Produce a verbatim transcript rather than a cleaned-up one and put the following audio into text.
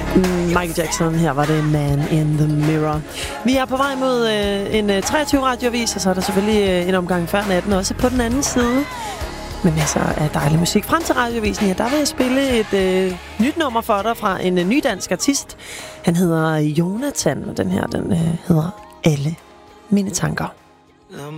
Michael Jackson, her var det Man in the Mirror. Vi er på vej mod øh, en øh, treogtyve radioavis, og så er der selvfølgelig øh, en omgang før natten også på den anden side. Men masser af dejlig musik. Frem til radiovisen, ja, der vil jeg spille et øh, nyt nummer for dig fra en øh, ny dansk artist. Han hedder Jonathan, og den her, den øh, hedder Alle mine tanker. Lad